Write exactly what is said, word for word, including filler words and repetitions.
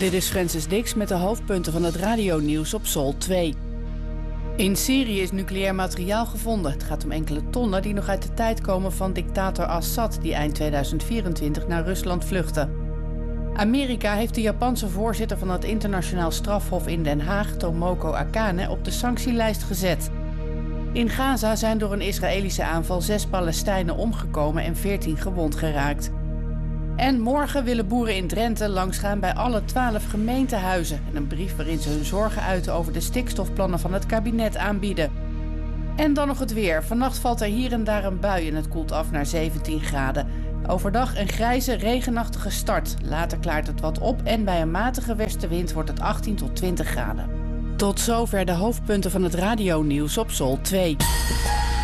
Dit is Francis Dix met de hoofdpunten van het radionieuws op Sol twee. In Syrië is nucleair materiaal gevonden. Het gaat om enkele tonnen die nog uit de tijd komen van dictator Assad, die eind tweeduizend vierentwintig naar Rusland vluchtte. Amerika heeft de Japanse voorzitter van het internationaal strafhof in Den Haag, Tomoko Akane, op de sanctielijst gezet. In Gaza zijn door een Israëlische aanval zes Palestijnen omgekomen en veertien gewond geraakt. En morgen willen boeren in Drenthe langsgaan bij alle twaalf gemeentehuizen en een brief waarin ze hun zorgen uiten over de stikstofplannen van het kabinet aanbieden. En dan nog het weer. Vannacht valt er hier en daar een bui en het koelt af naar zeventien graden. Overdag een grijze, regenachtige start. Later klaart het wat op en bij een matige westenwind wordt het achttien tot twintig graden. Tot zover de hoofdpunten van het radionieuws op Sol twee.